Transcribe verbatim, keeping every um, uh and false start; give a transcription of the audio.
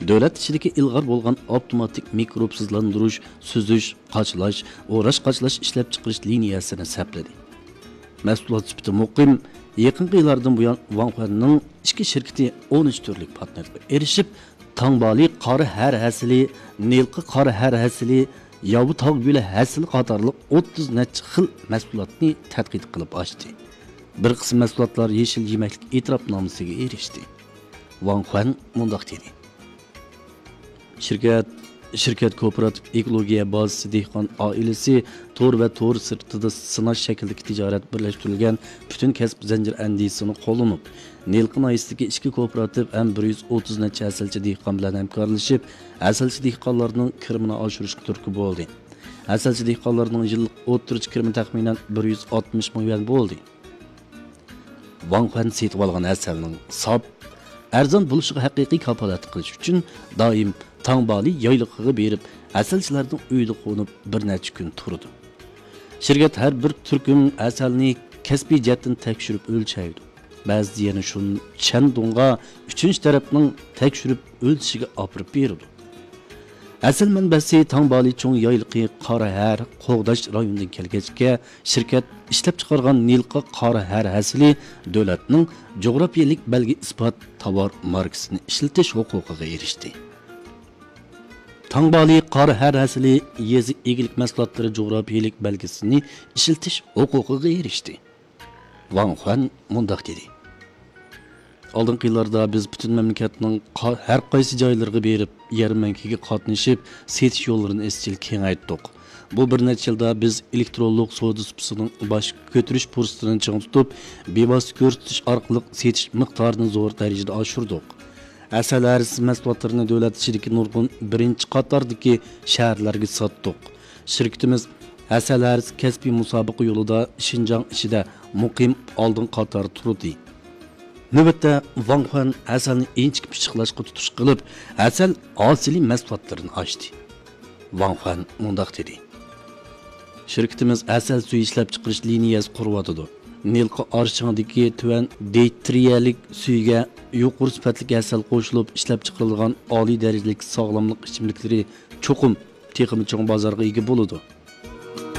Davlat ichidagi ilg'or bo'lgan avtomatik mikrobsizlantirish, suzish, qachlash, o'rash qachlash ishlab chiqarish liniyasini sapladi. Mahsulot sifati muqim, yaqinqi yillardan buyon Vanquanning ichki shirkati o'n uch turlik patentga erishib, tangbali qori har hasili, nilqi qori har hasili, yavu tog' guli hasili qatorliq o'ttiz necha xil mahsulotni tadqiq qilib ochdi. Bir qism mahsulotlar yeshil yemaklik e'tirofnomasiga erishdi. Vanquan mundaq dedi. Şirket, şirket kooperatif ekologiya bazası dehqon oilasi to'r va to'r sirtida sinash shaklidagi tijorat birlashtirilgan butun kasb zanjir andisini qo'llanib, Nilqi noyisdagi ichki kooperativ ham bir yuz o'ttiz necha asalchi dehqon bilan hamkorlashib, asalchi dehqonlarning kirimini oshirishga turtki bo'ldi. Asalchi dehqonlarning yillik o'ttirich kirimi taxminan bir yuz oltmish ming yuan bo'ldi. Vanquan setib olgan asalning sop, arzon bo'lishiga haqiqiy kafolat qilish uchun doim Tangbali yayliqiga berib, asalchilarning uyida qo'nib bir necha kun turdi. Shirkat har bir turkum asalni kasbiy jihatdan tekshirib o'lchaydi. Ba'zi yana shun Chandonga uchinchi tarafning tekshirib o'lchishiga olib berdi. Asal manbasi Tangbali cho'ng yayliqi Qorahar, Qo'g'dash rayonidan kelgachga shirkat ishlab chiqargan Nilqi Qorahar hasili davlatning jo'grafiyalik belgi isbot tovar markasini ishlatish huquqiga erishdi. Tangbali Qorahar hasili yezi egilik mahsulotlari jo'grafiyalik belgisini ishlatish huquqiga erishdi. Vanquan mundaq dedi. Oldingi yillarda biz butun mamlakatning har qaysi joylariga berib, yarmankaga qatnashib, setish yo'llarini izchil kengaytdik. Bu bir necha yilda biz elektronlik savdo supasining bosh ko'tarish fursatini ching tutib, bevosita ko'rsatish orqali setish miqdorini zo'r darajada oshirdik. Asal arz mahsulotlarini davlat ichidagi nurg'un birinchi qatordagi shaharlarga sotdik. Shirkatimiz asal arz kasbiy musobaqa yo'lida Shinjang ichida muqim oldin qator turdi. Navbatda Vanquan asalni inchik pishiqlashga tutish qilib, asal asli mahsulotlarini ochdi. Vanquan mundaq dedi. Shirkatimiz asal suvi ishlab chiqarish liniyasi quryapti. Nilqi arshingdagi tuvan deytriyalik suyga yuqori sifatli asal qo'shilib ishlab chiqarilgan oliy darajalik sog'lomlik ichimliklari cho'qim texnik cho'ng bozorga ega bo'ladi.